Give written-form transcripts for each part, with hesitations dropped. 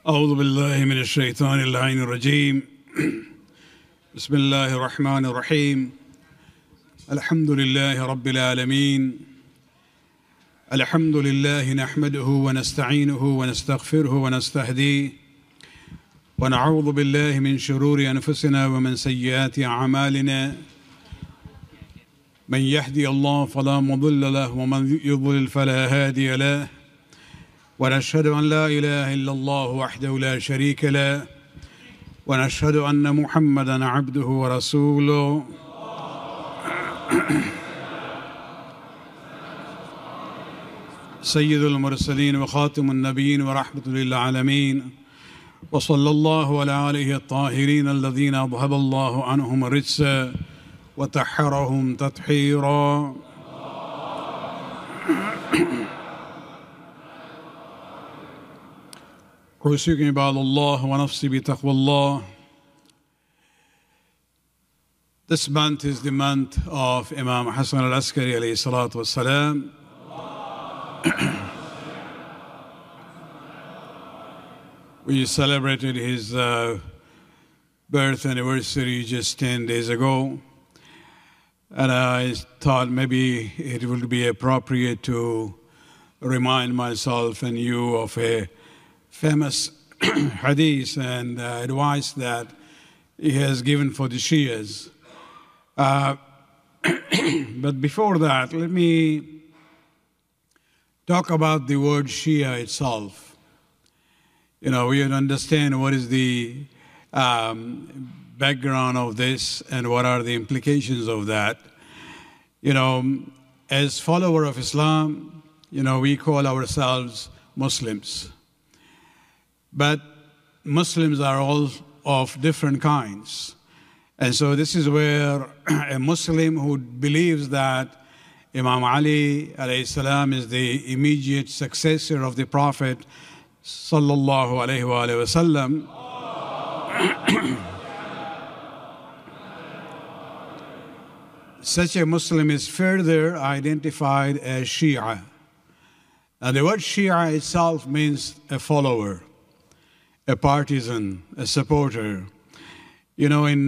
أعوذ بالله من الشيطان اللعين الرجيم بسم الله الرحمن الرحيم الحمد لله رب العالمين الحمد لله نحمده ونستعينه ونستغفره ونستهديه ونعوذ بالله من شرور أنفسنا ومن سيئات أعمالنا من يهدي الله فلا مضل له ومن يضلل فلا هادي له ونشهد أن لا إله إلا الله وحده لا شريك له ونشهد أن محمدًا عبده ورسوله سيد المرسلين وخاتم النبيين ورحمة للعالمين وصلى الله على آله الطاهرين الذين أذهب الله عنهم الرجس وطهرهم تطهيرا أوصيكم عباد الله ونفسي بتقوى الله. This month is the month of Imam Hassan al-Askari alayhi salatu wassalam. We celebrated his birth anniversary just 10 days ago. And I thought maybe it would be appropriate to remind myself and you of a famous hadith and advice that he has given for the Shias. But before that, let me talk about the word Shia itself. You know, we understand what is the background of this and what are the implications of that. You know, as follower of Islam, you know, we call ourselves Muslims. But Muslims are all of different kinds. And so this is where a Muslim who believes that Imam Ali alayhi salam is the immediate successor of the Prophet sallallahu alayhi wa sallam, such a Muslim is further identified as Shia. Now the word Shia itself means a follower, a partisan, a supporter. You know, in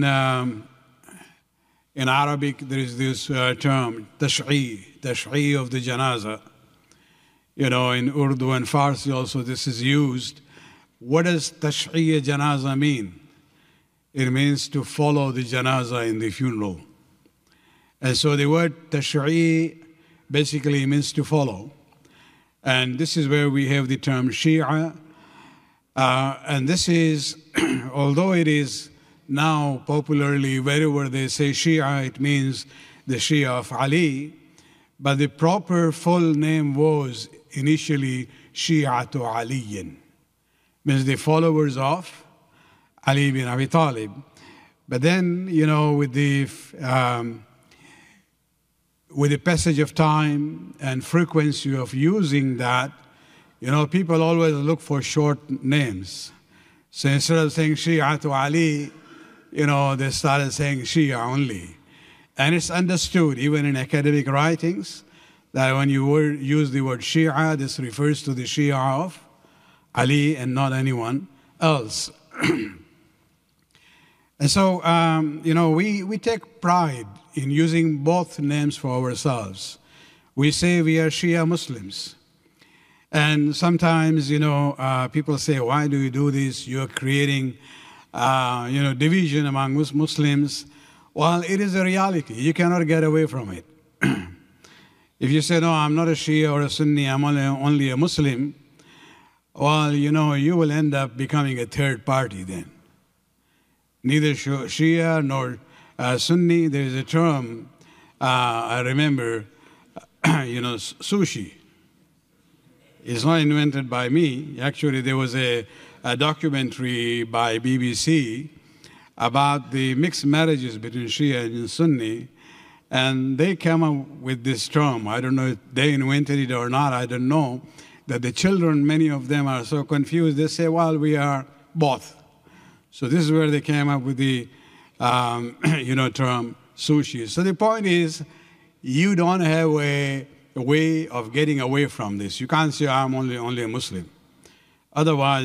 Arabic there is this term, tash'i of the janaza. You know, in Urdu and Farsi also this is used. What does tash'i janaza mean? It means to follow the janaza in the funeral. And so the word tash'i basically means to follow. And this is where we have the term Shia. And this is, although it is now popularly wherever they say Shia, it means the Shia of Ali, but the proper full name was initially Shi'atu Aliyin, means the followers of Ali bin Abi Talib. But then, you know, with the passage of time and frequency of using that, you know, people always look for short names. So instead of saying Shi'atu Ali, you know, they started saying Shia only. And it's understood, even in academic writings, that when you use the word Shia, this refers to the Shia of Ali and not anyone else. And so, you know, we take pride in using both names for ourselves. We say we are Shia Muslims. And sometimes, you know, people say, why do you do this? You're creating, you know, division among Muslims. Well, it is a reality. You cannot get away from it. If you say, no, I'm not a Shia or a Sunni, I'm only a Muslim, well, you know, you will end up becoming a third party then. Neither Shia nor Sunni. There is a term, I remember, you know, sushi. It's not invented by me. Actually, there was a documentary by BBC about the mixed marriages between Shia and Sunni, and they came up with this term. I don't know if they invented it or not, I don't know, that the children, many of them are so confused, they say, well, we are both. So this is where they came up with the you know, term sushi. So the point is, you don't have a way of getting away from this. You can't say, I'm only a Muslim. Otherwise,